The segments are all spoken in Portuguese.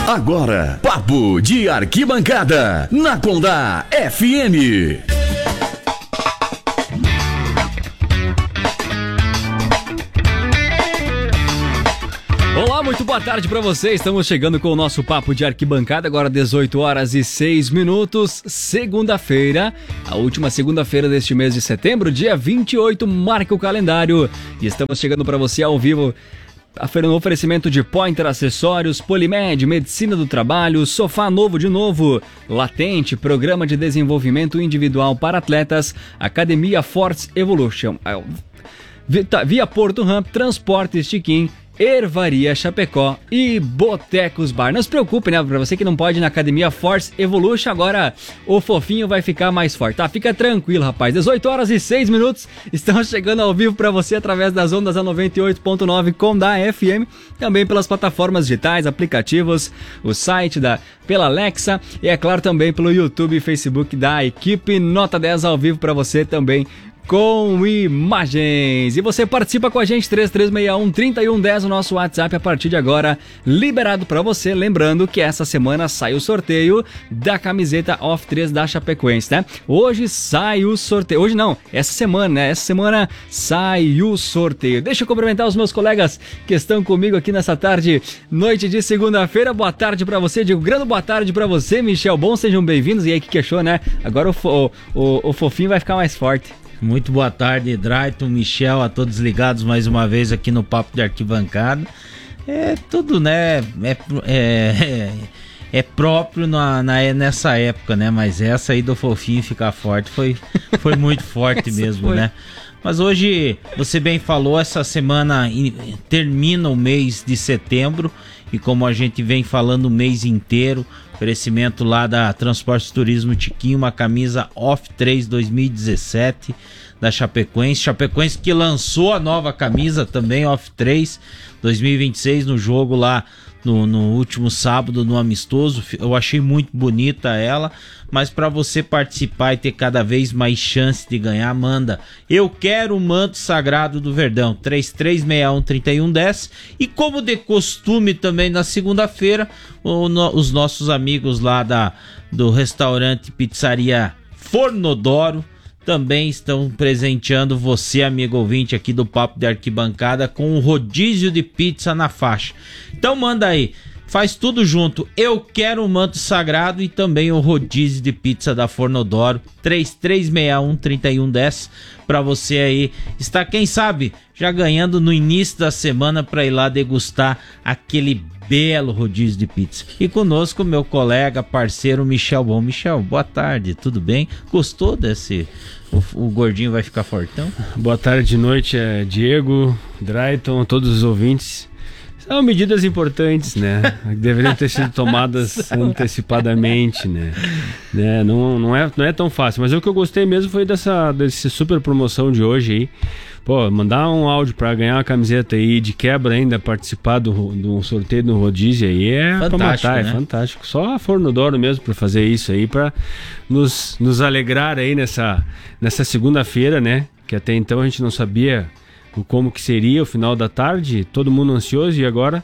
Agora, Papo de Arquibancada, na Condá FM. Olá, muito boa tarde para você. Estamos chegando com o nosso Papo de Arquibancada, agora 18 horas e 6 minutos, segunda-feira, a última segunda-feira deste mês de setembro, dia 28, marca o calendário. E estamos chegando para você ao vivo, no oferecimento de Pointer Acessórios, Polimed, Medicina do Trabalho, Sofá Novo de Novo, Latente, Programa de Desenvolvimento Individual para Atletas, Academia Force Evolution, Via Porto Ramp, Transportes Tiquim, Ervaria Chapecó e Botecos Bar. Não se preocupe, né? Pra você que não pode ir na Academia Force Evolution, agora o fofinho vai ficar mais forte, tá? Fica tranquilo, rapaz. 18 horas e 6 minutos. Estamos chegando ao vivo pra você através das ondas da 98.9 Condá FM, também pelas plataformas digitais, aplicativos, o site pela Alexa e, é claro, também pelo YouTube e Facebook da equipe Nota 10 ao vivo pra você também, com imagens. E você participa com a gente, 3361-3110, o nosso WhatsApp a partir de agora, liberado para você. Lembrando que essa semana sai o sorteio da camiseta Off 3 da Chapecoense, né? Hoje sai o sorteio. Hoje não, essa semana, né? Essa semana sai o sorteio. Deixa eu cumprimentar os meus colegas que estão comigo aqui nessa tarde, noite de segunda-feira. Boa tarde para você, digo, grande boa tarde para você, Michel. Bom, sejam bem-vindos. E aí, que achou, né? Agora o fofinho vai ficar mais forte. Muito boa tarde, Drayton, Michel, a todos ligados mais uma vez aqui no Papo de Arquibancada. É tudo, né? É próprio nessa época, né? Mas essa aí do fofinho ficar forte foi muito forte mesmo, né? Mas hoje, você bem falou, essa semana termina o mês de setembro e como a gente vem falando o mês inteiro, oferecimento lá da Transportes Turismo Tiquinho, uma camisa Off 3 2017 da Chapecoense. Chapecoense que lançou a nova camisa também, Off 3 2026, no jogo lá no último sábado, no amistoso. Eu achei muito bonita ela, mas para você participar e ter cada vez mais chance de ganhar, manda "Eu quero o manto sagrado do Verdão", 3361-3110. E como de costume também na segunda-feira, os nossos amigos lá do restaurante Pizzaria Fornodoro também estão presenteando você, amigo ouvinte aqui do Papo de Arquibancada, com um rodízio de pizza na faixa. Então manda aí, faz tudo junto. Eu quero o manto sagrado e também o rodízio de pizza da Fornodoro, 3361-3110, para você aí estar, quem sabe, já ganhando no início da semana para ir lá degustar aquele belo rodízio de pizza. E conosco meu colega, parceiro Michel. Bom, Michel, boa tarde, tudo bem? Gostou desse... O gordinho vai ficar fortão? Boa tarde, noite, Diego, Drayton, todos os ouvintes. São medidas importantes, né? Deveriam ter sido tomadas antecipadamente, né? Não é tão fácil, mas o que eu gostei mesmo foi dessa super promoção de hoje aí. Pô, mandar um áudio pra ganhar uma camiseta aí, de quebra ainda, participar do sorteio no rodízio aí é fantástico, pra matar, né? É fantástico. Só a Fornodoro mesmo pra fazer isso aí, pra nos alegrar aí nessa segunda-feira, né? Que até então a gente não sabia como que seria o final da tarde, todo mundo ansioso, e agora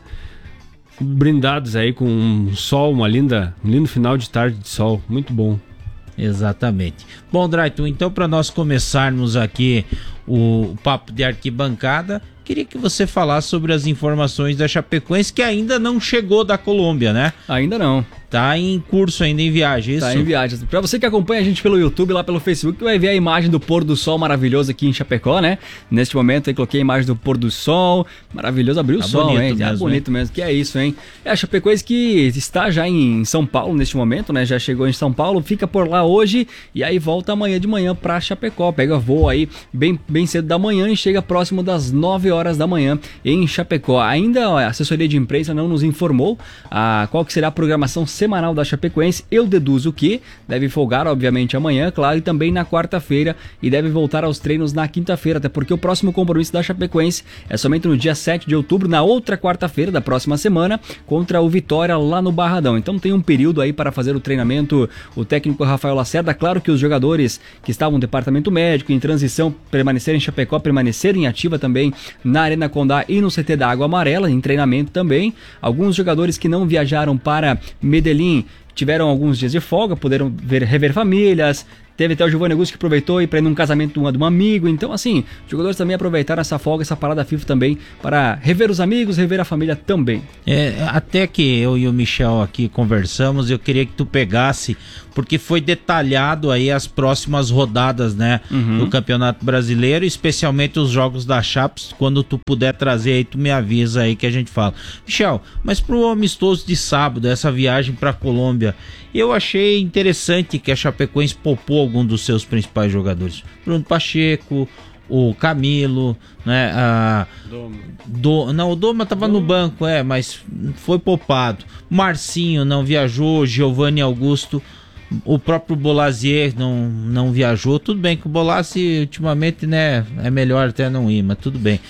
brindados aí com um sol, um lindo final de tarde de sol, muito bom. Exatamente. Bom, Drayton, então para nós começarmos aqui o Papo de Arquibancada, queria que você falasse sobre as informações da Chapecoense, que ainda não chegou da Colômbia, né? Ainda não. Tá em curso ainda, em viagem, isso? Tá em viagem. Pra você que acompanha a gente pelo YouTube, lá pelo Facebook, vai ver a imagem do pôr do sol maravilhoso aqui em Chapecó, né? Neste momento eu coloquei a imagem do pôr do sol, maravilhoso, abriu o sol, hein? Tá bonito mesmo, que é isso, hein? É a Chapecoense que está já em São Paulo neste momento, né? Já chegou em São Paulo, fica por lá hoje e aí volta amanhã de manhã pra Chapecó. Pega voo aí bem cedo da manhã e chega próximo das 9 horas da manhã em Chapecó. Ainda a assessoria de imprensa não nos informou qual que será a programação semanal da Chapecoense. Eu deduzo que deve folgar, obviamente, amanhã, claro, e também na quarta-feira, e deve voltar aos treinos na quinta-feira, até porque o próximo compromisso da Chapecoense é somente no dia 7 de outubro, na outra quarta-feira da próxima semana, contra o Vitória lá no Barradão. Então tem um período aí para fazer o treinamento. O técnico Rafael Lacerda, claro que os jogadores que estavam no departamento médico, em transição, permaneceram em Chapecó, permaneceram em ativa também na Arena Condá e no CT da Água Amarela, em treinamento também. Alguns jogadores que não viajaram para Medellín tiveram alguns dias de folga, puderam rever famílias. Teve até o Giovanni Augusto que aproveitou e para ir num casamento de um amigo. Então, assim, os jogadores também aproveitaram essa folga, essa parada FIFA também, para rever os amigos, rever a família também. Até que eu e o Michel aqui conversamos, eu queria que tu pegasse, porque foi detalhado aí as próximas rodadas, né, do Campeonato Brasileiro, especialmente os jogos da Chapecoense. Quando tu puder trazer aí, tu me avisa aí que a gente fala. Michel, mas pro amistoso de sábado, essa viagem pra Colômbia, eu achei interessante que a Chapecoense poupou algum dos seus principais jogadores. Bruno Pacheco, o Camilo, né? O Doma estava no banco, mas foi poupado. Marcinho não viajou, Giovanni Augusto, o próprio Bolazier não viajou. Tudo bem que o Bolazzi ultimamente, né, é melhor até não ir, mas tudo bem.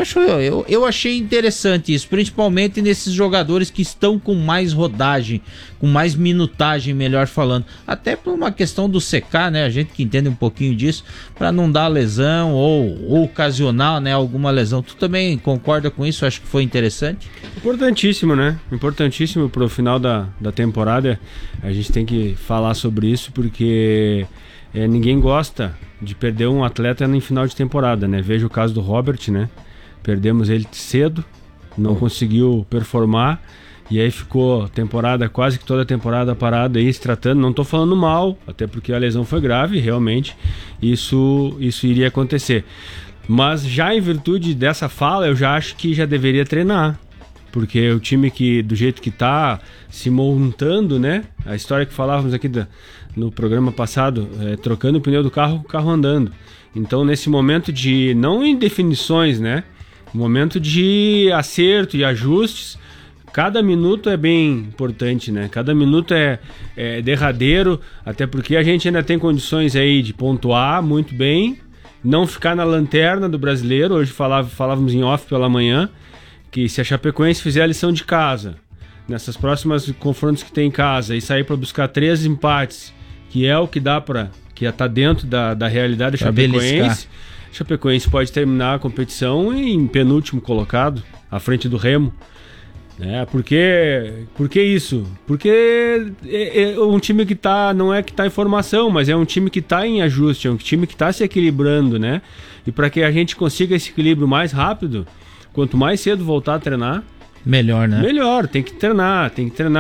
Eu achei interessante isso, principalmente nesses jogadores que estão com mais rodagem, com mais minutagem, melhor falando. Até por uma questão do secar, né? A gente que entende um pouquinho disso, para não dar lesão ou ocasional, né? Alguma lesão. Tu também concorda com isso? Acho que foi interessante. Importantíssimo, né? Importantíssimo pro final da temporada. A gente tem que falar sobre isso, porque ninguém gosta de perder um atleta em final de temporada, né? Veja o caso do Robert, né? Perdemos ele cedo, não conseguiu performar, e aí ficou quase que toda a temporada parada aí se tratando. Não estou falando mal, até porque a lesão foi grave, realmente isso iria acontecer. Mas já em virtude dessa fala, eu já acho que já deveria treinar, porque o time que do jeito que está se montando, né? A história que falávamos aqui no programa passado, trocando o pneu do carro, o carro andando. Então, nesse momento de, não em definições, né? Momento de acerto e ajustes, cada minuto é bem importante, né? Cada minuto é derradeiro, até porque a gente ainda tem condições aí de pontuar muito bem, não ficar na lanterna do brasileiro. Hoje falávamos em off pela manhã, que se a Chapecoense fizer a lição de casa, nessas próximas confrontos que tem em casa, e sair para buscar 3 empates, que é o que dá para, que está dentro da realidade da Chapecoense, Chapecoense pode terminar a competição em penúltimo colocado, à frente do Remo. Por que isso? Porque é um time que não é que está em formação, mas é um time que está em ajuste, é um time que está se equilibrando, né? E para que a gente consiga esse equilíbrio mais rápido, quanto mais cedo voltar a treinar, melhor, né? Melhor, tem que treinar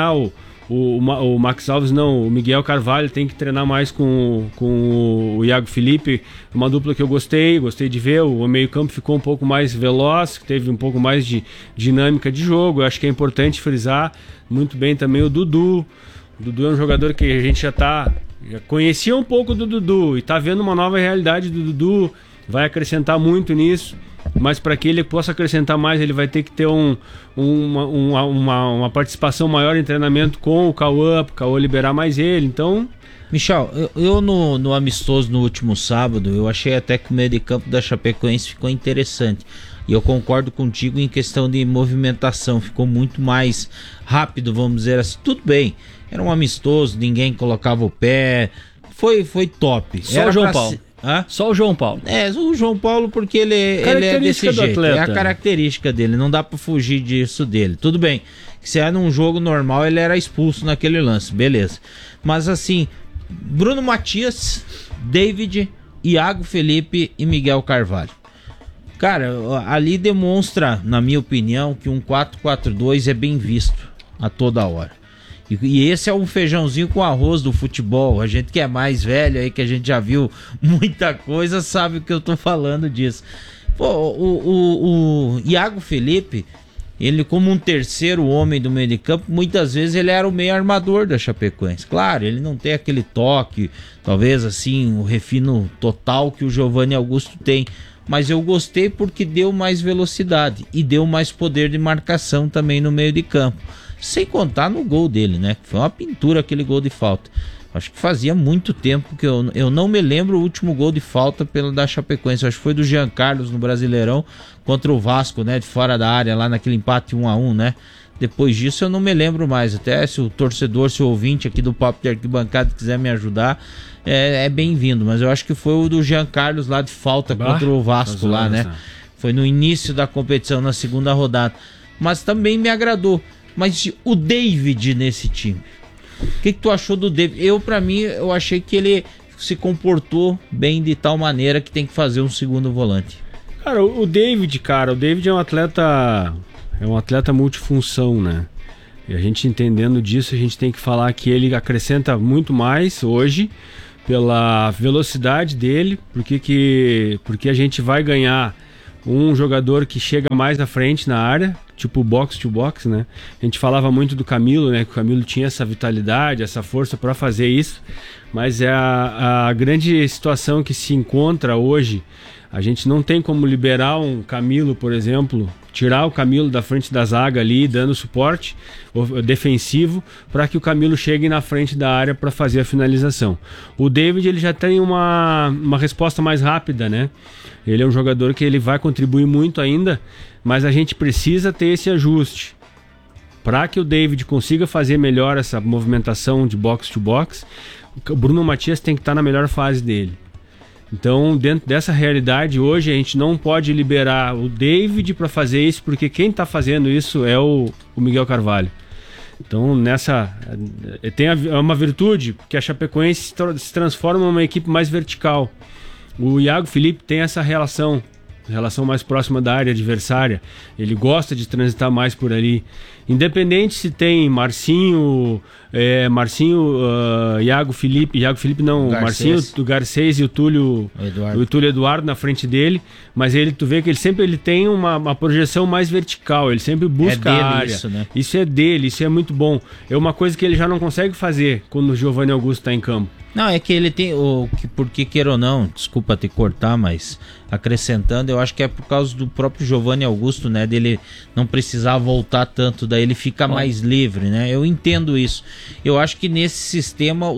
o Max Alves, o Miguel Carvalho tem que treinar mais com o Iago Felipe, uma dupla que eu gostei de ver. O meio campo ficou um pouco mais veloz, teve um pouco mais de dinâmica de jogo. Eu acho que é importante frisar muito bem também o Dudu. O Dudu é um jogador que a gente já conhecia um pouco do Dudu e está vendo uma nova realidade do Dudu, vai acrescentar muito nisso. Mas para que ele possa acrescentar mais, ele vai ter que ter uma participação maior em treinamento com o Cauã, para o Cauã liberar mais ele. Então, Michel, eu no amistoso no último sábado, eu achei até que o meio de campo da Chapecoense ficou interessante. E eu concordo contigo em questão de movimentação, ficou muito mais rápido, vamos dizer assim. Tudo bem, era um amistoso, ninguém colocava o pé, foi top. Só o João Paulo. Só o João Paulo. O João Paulo, porque ele é desse jeito. É a característica dele, não dá pra fugir disso dele. Tudo bem, se era num jogo normal, ele era expulso naquele lance, beleza. Mas assim, Bruno Matias, David, Iago Felipe e Miguel Carvalho. Cara, ali demonstra, na minha opinião, que um 4-4-2 é bem visto a toda hora. E esse é um feijãozinho com arroz do futebol. A gente que é mais velho aí, que a gente já viu muita coisa, sabe o que eu tô falando disso. O Iago Felipe, ele como um terceiro homem do meio de campo, muitas vezes ele era o meio armador da Chapecoense. Claro, ele não tem aquele toque, talvez assim, o refino total que o Giovanni Augusto tem. Mas eu gostei porque deu mais velocidade e deu mais poder de marcação também no meio de campo. Sem contar no gol dele, né? Foi uma pintura aquele gol de falta. Acho que fazia muito tempo que eu não me lembro o último gol de falta da Chapecoense. Acho que foi do Jean Carlos no Brasileirão contra o Vasco, né? De fora da área, lá naquele empate 1-1, né? Depois disso eu não me lembro mais. Até se o torcedor, se o ouvinte aqui do Papo de Arquibancada quiser me ajudar, é bem-vindo. Mas eu acho que foi o do Jean Carlos lá de falta contra o Vasco lá, né? Foi no início da competição, na segunda rodada. Mas também me agradou. Mas o David nesse time, o que tu achou do David? Pra mim, eu achei que ele se comportou bem de tal maneira que tem que fazer um segundo volante. Cara, o David é um atleta multifunção, né? E a gente entendendo disso, a gente tem que falar que ele acrescenta muito mais hoje pela velocidade dele, porque a gente vai ganhar um jogador que chega mais na frente na área, tipo box to box, né? A gente falava muito do Camilo, né? Que o Camilo tinha essa vitalidade, essa força para fazer isso, mas é a grande situação que se encontra hoje. A gente não tem como liberar um Camilo, por exemplo, tirar o Camilo da frente da zaga ali, dando suporte defensivo para que o Camilo chegue na frente da área para fazer a finalização. O David, ele já tem uma resposta mais rápida, né? Ele é um jogador que ele vai contribuir muito ainda, mas a gente precisa ter esse ajuste. Para que o David consiga fazer melhor essa movimentação de box to box, o Bruno Matias tem que estar na melhor fase dele. Então, dentro dessa realidade, hoje a gente não pode liberar o David para fazer isso, porque quem está fazendo isso é o Miguel Carvalho. Então, é uma virtude, que a Chapecoense se transforma numa equipe mais vertical. O Iago Felipe tem essa relação mais próxima da área adversária. Ele gosta de transitar mais por ali. Independente se tem Marcinho, Iago Felipe não, Garcês. Marcinho, o Garcês e o Túlio Eduardo na frente dele, mas tu vê que ele tem uma projeção mais vertical, ele sempre busca a área. Isso, né? Isso é dele, isso é muito bom. É uma coisa que ele já não consegue fazer quando o Giovanni Augusto está em campo. Não, é que ele tem, porque queira ou não, desculpa te cortar, mas acrescentando, eu acho que é por causa do próprio Giovanni Augusto, né, dele não precisar voltar tanto, daí ele fica mais livre, né, eu entendo isso. Eu acho que nesse sistema,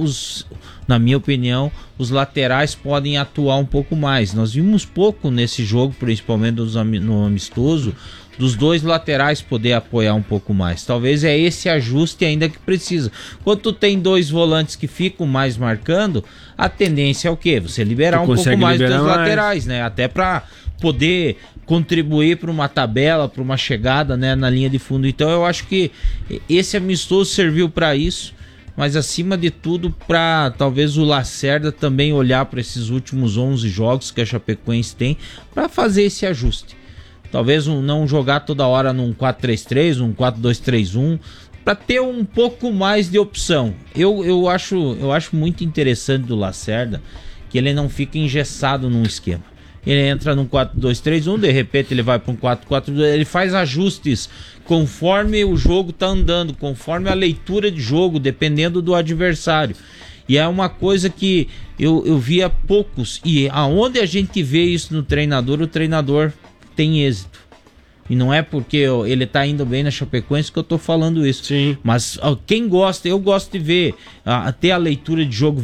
na minha opinião, os laterais podem atuar um pouco mais. Nós vimos pouco nesse jogo, principalmente no amistoso, dos dois laterais poder apoiar um pouco mais. Talvez é esse ajuste ainda que precisa. Quando tu tem dois volantes que ficam mais marcando, a tendência é o quê? Você liberar um pouco mais dos laterais, né? Até para poder contribuir para uma tabela, para uma chegada, né, na linha de fundo. Então eu acho que esse amistoso serviu para isso, mas acima de tudo para talvez o Lacerda também olhar para esses últimos 11 jogos que a Chapecoense tem para fazer esse ajuste. Talvez não jogar toda hora num 4-3-3, num 4-2-3-1, para ter um pouco mais de opção. Eu acho muito interessante do Lacerda que ele não fica engessado num esquema. Ele entra num 4-2-3-1, de repente ele vai para um 4-4-2, ele faz ajustes conforme o jogo está andando, conforme a leitura de jogo, dependendo do adversário. E é uma coisa que eu via poucos, e aonde a gente vê isso no treinador, o treinador tem êxito. E não é porque ele tá indo bem na Chapecoense que eu tô falando isso. Sim. Mas quem gosta, eu gosto de ver, ter a leitura de jogo,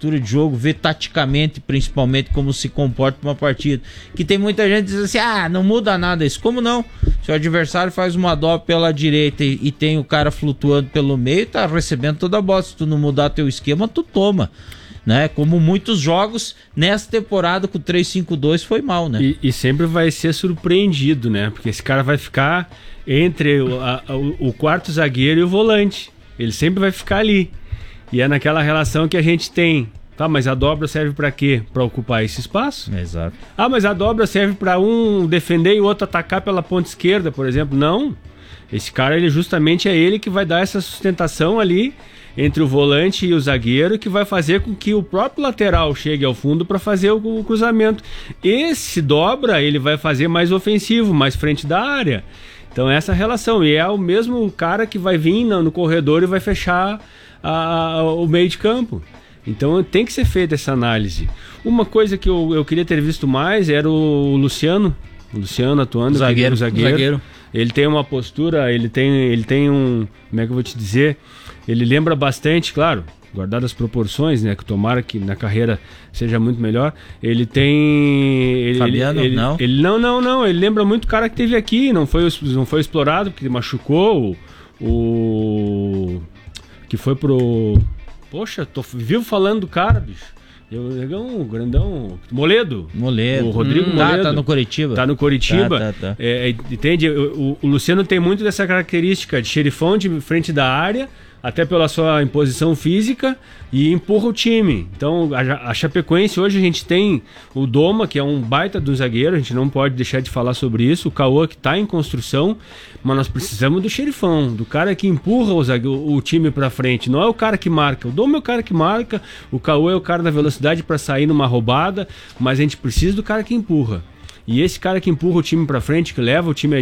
ver taticamente, principalmente, como se comporta uma partida. Que tem muita gente que diz assim, não muda nada isso. Como não? Se o adversário faz uma dobra pela direita e tem o cara flutuando pelo meio, tá recebendo toda a bola. Se tu não mudar teu esquema, tu toma. Né? Como muitos jogos nessa temporada com o 3-5-2 foi mal, né? E sempre vai ser surpreendido, né? Porque esse cara vai ficar entre o quarto zagueiro e o volante. Ele sempre vai ficar ali. E é naquela relação que a gente tem. Tá, mas a dobra serve para quê? Para ocupar esse espaço? Exato. Mas a dobra serve para um defender e o outro atacar pela ponta esquerda, por exemplo. Não. Esse cara, justamente é ele que vai dar essa sustentação ali entre o volante e o zagueiro, que vai fazer com que o próprio lateral chegue ao fundo para fazer o cruzamento. Esse dobra, ele vai fazer mais ofensivo, mais frente da área. Então essa relação, e é o mesmo cara que vai vir no corredor e vai fechar o meio de campo. Então tem que ser feita essa análise. Uma coisa que eu queria ter visto mais era o Luciano atuando, zagueiro. Ele tem uma postura, ele tem um, como é que eu vou te dizer, ele lembra bastante, claro, guardadas as proporções, né, que tomara que na carreira seja muito melhor. Ele tem, Fabiano, não? Ele lembra muito o cara que teve aqui, não foi explorado porque machucou o que foi pro, poxa, tô vivo falando do cara, bicho. O negão, o grandão, Moledo. Moledo. O Rodrigo Moledo. Tá no Coritiba. Tá no Coritiba. Tá. Entende? O Luciano tem muito dessa característica de xerifão de frente da área, até pela sua imposição física, e empurra o time. Então, a Chapecoense, hoje a gente tem o Doma, que é um baita do zagueiro, a gente não pode deixar de falar sobre isso, o Cauã, que está em construção, mas nós precisamos do xerifão, do cara que empurra o time para frente. Não é o cara que marca, o Doma é o cara que marca, o Cauã é o cara da velocidade para sair numa roubada, mas a gente precisa do cara que empurra. E esse cara que empurra o time para frente, que leva o time